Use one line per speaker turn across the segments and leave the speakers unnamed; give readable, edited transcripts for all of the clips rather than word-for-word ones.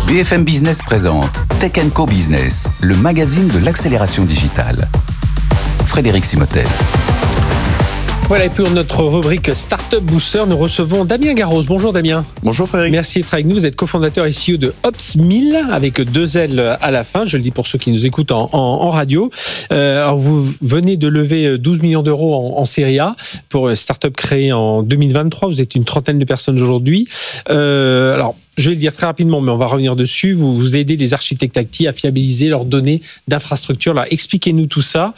BFM Business présente Tech & Co Business, le magazine de l'accélération digitale. Frédéric Simotel.
Voilà, et pour notre rubrique Startup Booster, nous recevons Damien Garros. Bonjour Damien.
Bonjour Frédéric.
Merci d'être avec nous. Vous êtes cofondateur et CEO de Ops1000 avec 2 L à la fin. Je le dis pour ceux qui nous écoutent en radio. Alors vous venez de lever 12 millions d'euros en série A pour une startup créée en 2023. Vous êtes une trentaine de personnes aujourd'hui. Alors, je vais le dire très rapidement, mais on va revenir dessus. Vous aidez les architectes IT à fiabiliser leurs données d'infrastructure. Là, expliquez-nous tout ça.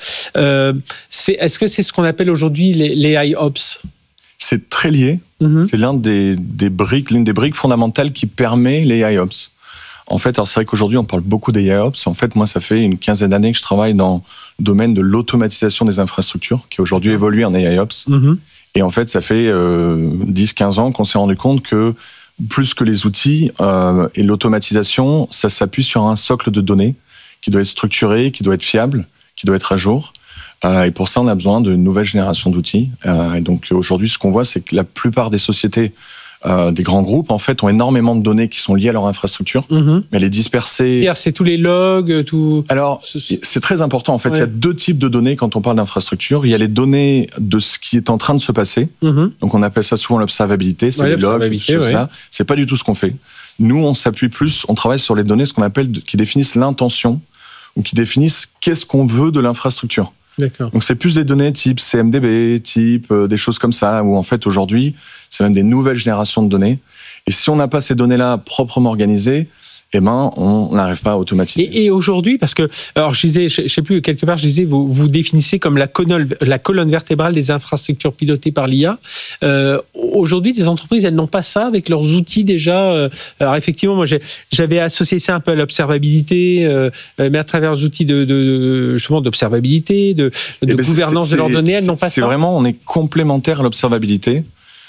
Est-ce que c'est ce qu'on appelle aujourd'hui les IOPS ?
C'est très lié. C'est l'une des briques fondamentales qui permet les IOPS. En fait, alors c'est vrai qu'aujourd'hui, on parle beaucoup des IOPS. En fait, moi, ça fait une quinzaine d'années que je travaille dans le domaine de l'automatisation des infrastructures, qui aujourd'hui évolue en IOPS. Et en fait, ça fait 10-15 ans qu'on s'est rendu compte que plus que les outils et l'automatisation, ça s'appuie sur un socle de données qui doit être structuré, qui doit être fiable, qui doit être à jour. Et pour ça, on a besoin d'une nouvelle génération d'outils. Et donc aujourd'hui, ce qu'on voit, c'est que la plupart des sociétés, des grands groupes, en fait, ont énormément de données qui sont liées à leur infrastructure, mais les disperser...
C'est tous les logs, tout...
Alors, c'est très important. En fait, il y a 2 types de données quand on parle d'infrastructure. Il y a les données de ce qui est en train de se passer. Donc, on appelle ça souvent l'observabilité. C'est les logs, c'est ces choses-là. C'est pas du tout ce qu'on fait. Nous, on s'appuie plus, on travaille sur les données, ce qu'on appelle, qui définissent l'intention ou qui définissent qu'est-ce qu'on veut de l'infrastructure.
D'accord.
Donc, c'est plus des données type CMDB, type des choses comme ça, où en fait, aujourd'hui, c'est même des nouvelles générations de données. Et si on n'a pas ces données-là proprement organisées, eh ben, on n'arrive pas à automatiser.
Et aujourd'hui, parce que, alors je disais, je sais plus, quelque part, je disais, vous définissez comme la colonne vertébrale des infrastructures pilotées par l'IA. Aujourd'hui, les entreprises, elles n'ont pas ça avec leurs outils déjà. Alors effectivement, moi, j'avais associé ça un peu à l'observabilité, mais à travers les outils justement d'observabilité, de gouvernance de leurs données, elles n'ont pas ça.
C'est vraiment, on est complémentaire à l'observabilité.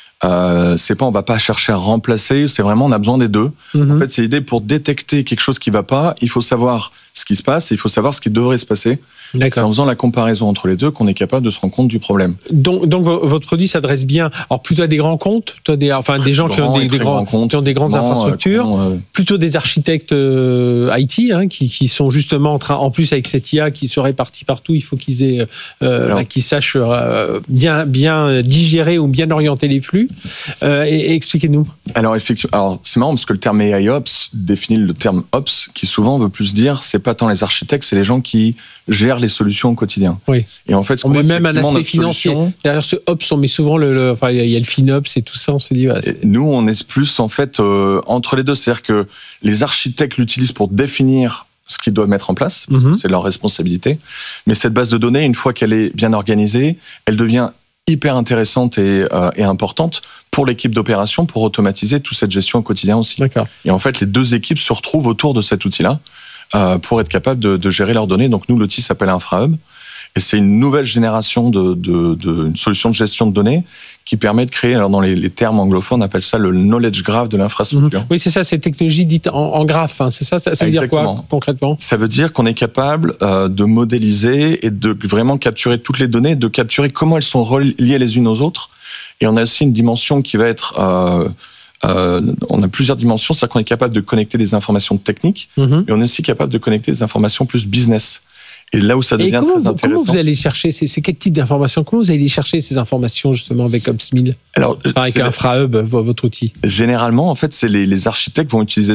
C'est pas, on va pas chercher à remplacer, c'est vraiment, on a besoin des deux. En fait, c'est l'idée pour détecter quelque chose qui va pas, il faut savoir ce qui se passe et il faut savoir ce qui devrait se passer. C'est en faisant la comparaison entre les deux qu'on est capable de se rendre compte du problème.
Donc votre produit s'adresse bien, alors plutôt à des grands comptes, des gens qui ont des grandes infrastructures, plutôt des architectes IT, qui sont justement en plus avec cette IA qui se répartit partout, il faut qu'ils aient, qu'ils sachent bien digérer ou bien orienter les flux. Et expliquez-nous.
Alors effectivement, c'est marrant parce que le terme AIOps définit le terme Ops, qui souvent veut plus dire, c'est pas tant les architectes, c'est les gens qui gèrent les solutions au quotidien.
Oui.
Et en fait, ce
on met même un aspect financier. Derrière ce Ops, on met souvent il y a le FinOps et tout ça, on se dit...
Nous, on est plus en fait entre les deux. C'est-à-dire que les architectes l'utilisent pour définir ce qu'ils doivent mettre en place, parce que c'est leur responsabilité. Mais cette base de données, une fois qu'elle est bien organisée, elle devient hyper intéressante et importante pour l'équipe d'opération pour automatiser toute cette gestion au quotidien aussi.
D'accord.
Et en fait, les 2 équipes se retrouvent autour de cet outil-là pour être capables de gérer leurs données. Donc nous, l'outil s'appelle InfraHub et c'est une nouvelle génération une solution de gestion de données qui permet de créer, alors dans les termes anglophones, on appelle ça le knowledge graph de l'infrastructure.
Oui, c'est ça, c'est technologie dite en graphe. C'est ça, ça veut dire quoi concrètement ?
Ça veut dire qu'on est capable de modéliser et de vraiment capturer toutes les données, de capturer comment elles sont reliées les unes aux autres. Et on a aussi une dimension qui va être... on a plusieurs dimensions, c'est-à-dire qu'on est capable de connecter des informations techniques, mais on est aussi capable de connecter des informations plus business. Et là où ça devient très intéressant...
Comment vous allez chercher, c'est quel type d'informations ? Comment vous allez chercher ces informations justement avec Ops1000 ? Avec InfraHub, votre outil ?
Généralement, en fait, c'est les architectes vont utiliser